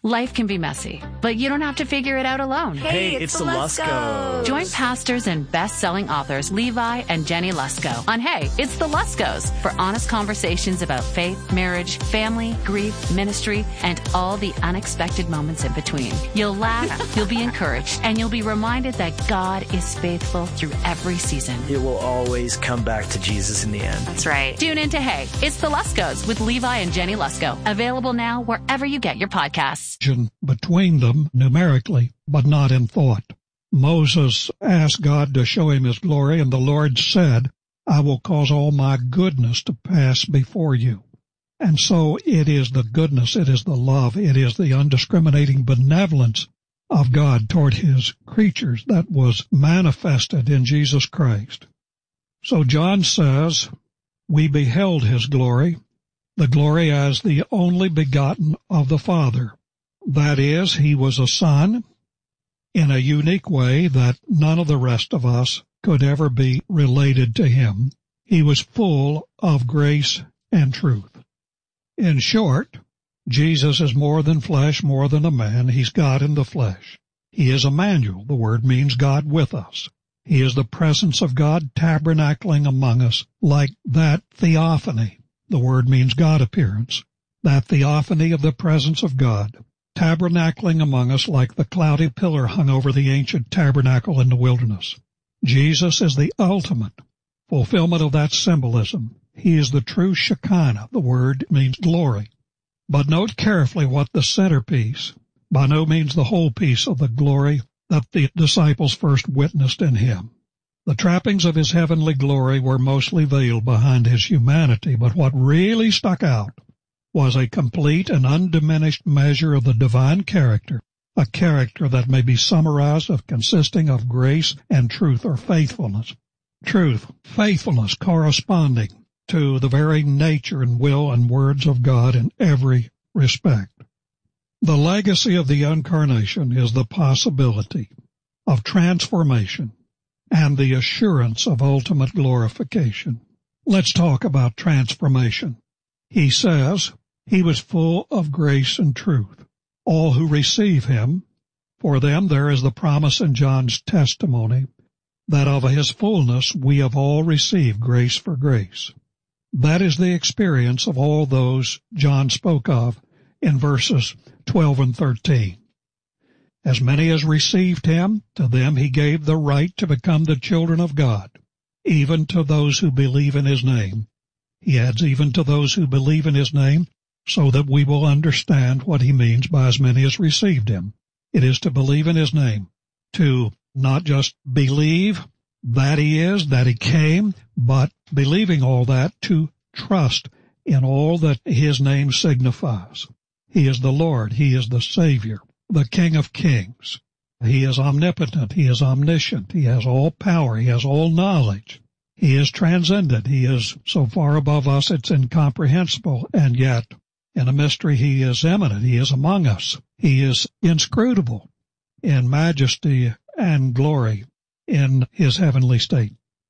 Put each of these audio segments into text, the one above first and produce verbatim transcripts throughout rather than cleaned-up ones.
Life can be messy, but you don't have to figure it out alone. Hey, Hey, it's, it's the the Luskos. Join pastors and best-selling authors Levi and Jenny Lusko on Hey, It's the Luskos for honest conversations about faith, marriage, family, grief, ministry, and all the unexpected moments in between. You'll laugh, you'll be encouraged, and you'll be reminded that God is faithful through every season. It will always come back to Jesus in the end. That's right. Tune in to Hey, It's the Luskos with Levi and Jenny Lusko. Available now wherever you get your podcasts. Between them numerically, but not in thought. Moses asked God to show him his glory, and the Lord said, I will cause all my goodness to pass before you. And so it is the goodness, it is the love, it is the undiscriminating benevolence of God toward his creatures that was manifested in Jesus Christ. So John says, we beheld his glory, the glory as the only begotten of the Father. That is, he was a son in a unique way that none of the rest of us could ever be related to him. He was full of grace and truth. In short, Jesus is more than flesh, more than a man. He's God in the flesh. He is Emmanuel. The word means God with us. He is the presence of God tabernacling among us, like that theophany. The word means God appearance. That theophany of the presence of God, tabernacling among us like the cloudy pillar hung over the ancient tabernacle in the wilderness. Jesus is the ultimate fulfillment of that symbolism. He is the true Shekinah. The word means glory. But note carefully what the centerpiece, by no means the whole piece of the glory that the disciples first witnessed in him. The trappings of his heavenly glory were mostly veiled behind his humanity, but what really stuck out was a complete and undiminished measure of the divine character, a character that may be summarized as consisting of grace and truth or faithfulness. Truth, faithfulness corresponding to the very nature and will and words of God in every respect. The legacy of the Incarnation is the possibility of transformation and the assurance of ultimate glorification. Let's talk about transformation. He says, he was full of grace and truth. All who receive him, for them there is the promise in John's testimony that of his fullness we have all received grace for grace. That is the experience of all those John spoke of in verses twelve and thirteen. As many as received him, to them he gave the right to become the children of God, even to those who believe in his name. He adds, even to those who believe in his name, so that we will understand what he means by as many as received him. It is to believe in his name, to not just believe that he is, that he came, but believing all that, to trust in all that his name signifies. He is the Lord, he is the Savior, the King of Kings. He is omnipotent, he is omniscient, he has all power, he has all knowledge. He is transcendent, he is so far above us it's incomprehensible, and yet in a mystery he is immanent, he is among us. He is inscrutable in majesty and glory in his heavenly state.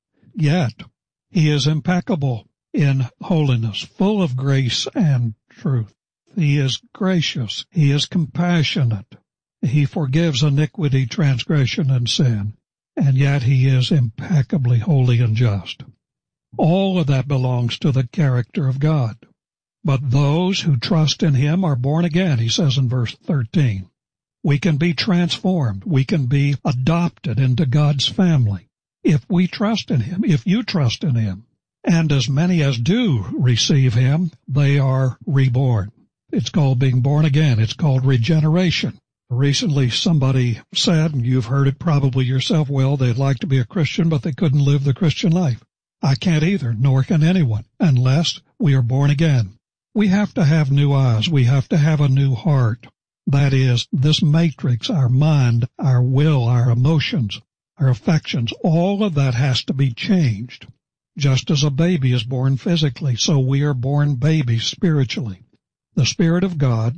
Yet he is impeccable in holiness, full of grace and truth. He is gracious, he is compassionate, he forgives iniquity, transgression, and sin, and yet he is impeccably holy and just. All of that belongs to the character of God. But those who trust in him are born again, he says in verse thirteen. We can be transformed. We can be adopted into God's family if we trust in him, if you trust in him. And as many as do receive him, they are reborn. It's called being born again. It's called regeneration. Recently somebody said, and you've heard it probably yourself, well, they'd like to be a Christian, but they couldn't live the Christian life. I can't either, nor can anyone, unless we are born again. We have to have new eyes. We have to have a new heart. That is, this matrix, our mind, our will, our emotions, our affections, all of that has to be changed. Just as a baby is born physically, so we are born babies spiritually. The Spirit of God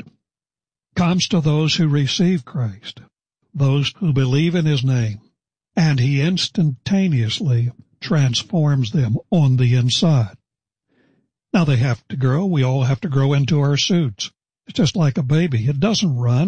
comes to those who receive Christ, those who believe in his name, and he instantaneously transforms them on the inside. Now they have to grow. We all have to grow into our suits. It's just like a baby. It doesn't run.